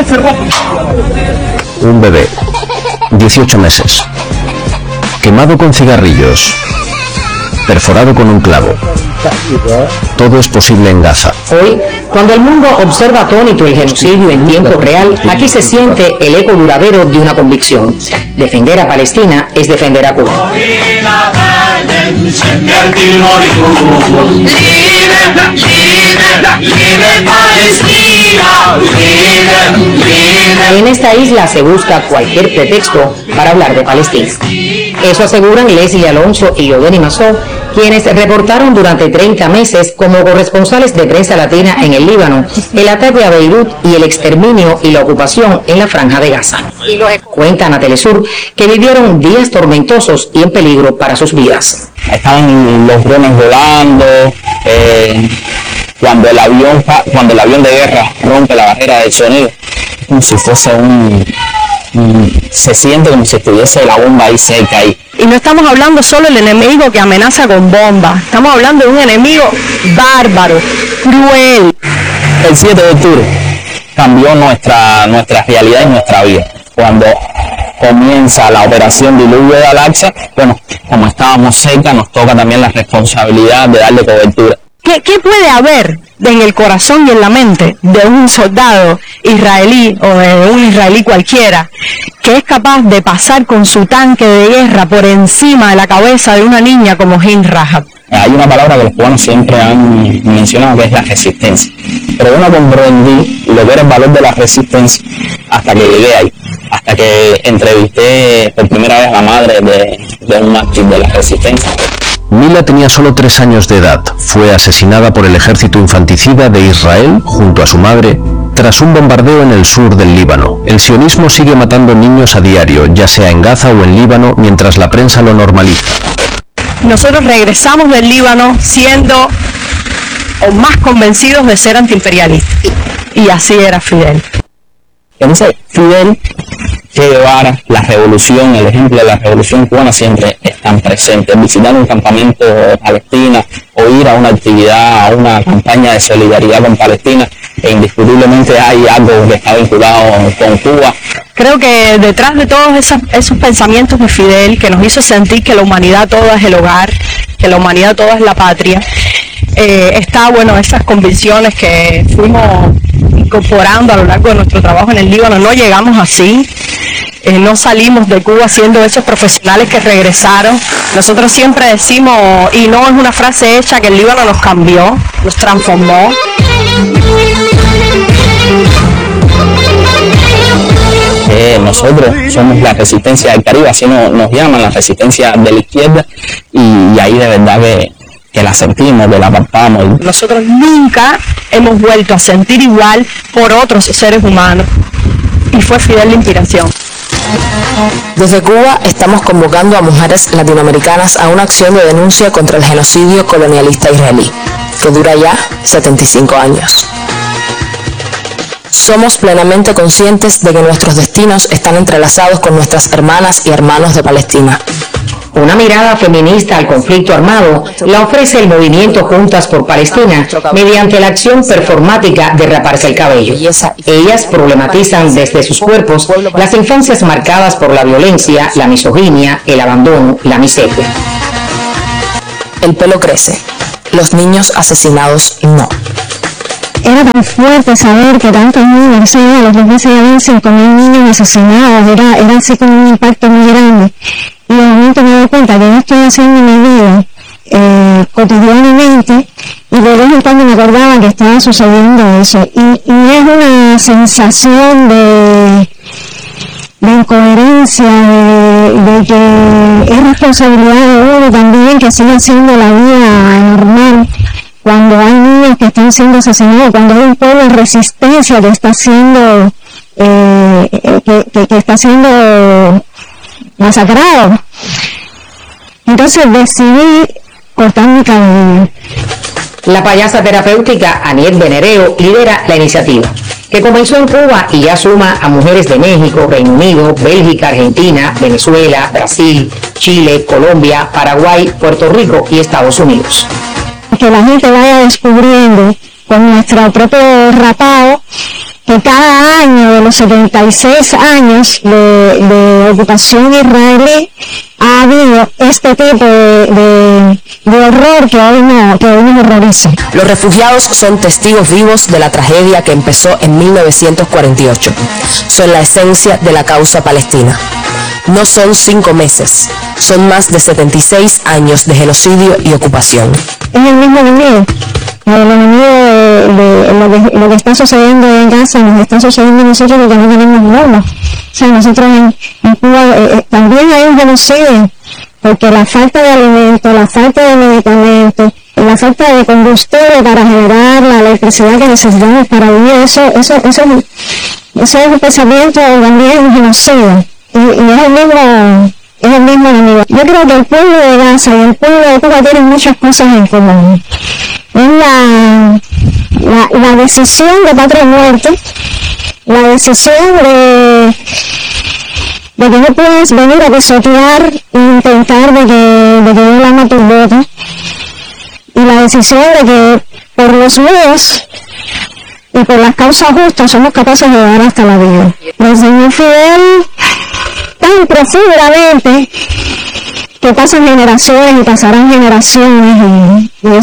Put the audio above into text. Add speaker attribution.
Speaker 1: Un bebé, 18 meses, quemado con cigarrillos, perforado con un clavo. Todo es posible en Gaza.
Speaker 2: Hoy, cuando el mundo observa atónito el genocidio en tiempo real, aquí se siente el eco duradero de una convicción. Defender a Palestina es defender a Cuba. En esta isla se busca cualquier pretexto para hablar de Palestina. Eso aseguran Leslie Alonso y Yodeni Mazó, quienes reportaron durante 30 meses como corresponsales de prensa latina en el Líbano el ataque a Beirut y el exterminio y la ocupación en la Franja de Gaza. Cuentan a Telesur que vivieron días tormentosos y en peligro para sus vidas.
Speaker 3: Estaban los drones volando, cuando el avión de guerra rompe la barrera del sonido, como si fuese se siente como si estuviese la bomba ahí cerca.
Speaker 4: Y no estamos hablando solo del enemigo que amenaza con bombas, estamos hablando de un enemigo bárbaro, cruel.
Speaker 3: El 7 de octubre cambió nuestra realidad y nuestra vida. Cuando comienza la operación Diluvio de Al-Aqsa, bueno, como estábamos cerca, nos toca también la responsabilidad de darle cobertura.
Speaker 4: ¿Qué puede haber en el corazón y en la mente de un soldado israelí o de un israelí cualquiera que es capaz de pasar con su tanque de guerra por encima de la cabeza de una niña como Hind Rahab?
Speaker 3: Hay una palabra que los cubanos siempre han mencionado, que es la resistencia. Pero yo no comprendí lo que era el valor de la resistencia hasta que llegué ahí, hasta que entrevisté por primera vez a la madre de un mártir de la resistencia.
Speaker 1: Mila tenía solo 3 años de edad. Fue asesinada por el ejército infanticida de Israel, junto a su madre, tras un bombardeo en el sur del Líbano. El sionismo sigue matando niños a diario, ya sea en Gaza o en Líbano, mientras la prensa lo normaliza.
Speaker 4: Nosotros regresamos del Líbano siendo o más convencidos de ser antiimperialistas. Y así era Fidel.
Speaker 3: Entonces, Fidel, Che Guevara, la revolución, el ejemplo de la revolución cubana siempre están presentes. Visitar un campamento de Palestina o ir a una actividad, a una campaña de solidaridad con Palestina, e indiscutiblemente hay algo que está vinculado con Cuba.
Speaker 4: Creo que detrás de todos esos pensamientos de Fidel, que nos hizo sentir que la humanidad toda es el hogar, que la humanidad toda es la patria, está, bueno, esas convicciones que fuimos incorporando a lo largo de nuestro trabajo en el Líbano. No llegamos así, no salimos de Cuba siendo esos profesionales que regresaron. Nosotros siempre decimos, y no es una frase hecha, que el Líbano nos cambió, nos transformó.
Speaker 3: Nosotros somos la resistencia del Caribe, así nos llaman, la resistencia de la izquierda, y ahí de verdad que la sentimos, que la palpamos.
Speaker 4: Nosotros nunca hemos vuelto a sentir igual por otros seres humanos, y fue Fidel la inspiración.
Speaker 5: Desde Cuba estamos convocando a mujeres latinoamericanas a una acción de denuncia contra el genocidio colonialista israelí, que dura ya 75 años. Somos plenamente conscientes de que nuestros destinos están entrelazados con nuestras hermanas y hermanos de Palestina.
Speaker 2: Una mirada feminista al conflicto armado la ofrece el movimiento Juntas por Palestina mediante la acción performática de raparse el cabello. Ellas problematizan desde sus cuerpos las infancias marcadas por la violencia, la misoginia, el abandono, la miseria.
Speaker 5: El pelo crece, los niños asesinados no.
Speaker 6: Era tan fuerte saber que tantos niños, a los 2 meses ya habían 5.000 niños asesinados, era así como un impacto muy grande. Y de momento me doy cuenta que yo estoy haciendo mi vida cotidianamente, y de vez en cuando me acordaba que estaba sucediendo eso. Y es una sensación de incoherencia, de que es responsabilidad de uno también que siga haciendo la vida normal. Cuando hay niños que están siendo asesinados, cuando hay un pueblo en resistencia que está siendo que está siendo masacrado. Entonces decidí cortar mi cabello.
Speaker 2: La payasa terapéutica Aniet Venereo lidera la iniciativa, que comenzó en Cuba y ya suma a mujeres de México, Reino Unido, Bélgica, Argentina, Venezuela, Brasil, Chile, Colombia, Paraguay, Puerto Rico y Estados Unidos.
Speaker 6: Que la gente vaya descubriendo con nuestro propio rapado que que cada año de los 76 años de ocupación israelí ha habido este tipo de horror que hoy nos horroriza.
Speaker 5: Los refugiados son testigos vivos de la tragedia que empezó en 1948. Son la esencia de la causa palestina. No son 5 meses, son más de 76 años de genocidio y ocupación.
Speaker 6: Es el mismo enemigo. El enemigo de lo que está sucediendo en Gaza nos está sucediendo a nosotros porque no tenemos normas. O sea, nosotros en Cuba también hay un genocidio, porque la falta de alimentos, la falta de medicamentos, la falta de combustible para generar la electricidad que necesitamos para vivir, eso es un pensamiento también un genocidio. Y es el mismo enemigo. Yo creo que el pueblo de Gaza y el pueblo de Cuba tienen muchas cosas en común. Es la decisión de patria o muerte, la decisión de que no puedes venir a pisotear e intentar de que yo la mate un voto, y la decisión de que por los míos y por las causas justas somos capaces de dar hasta la vida. El señor Fidel tan profundamente que pasan generaciones y pasarán generaciones y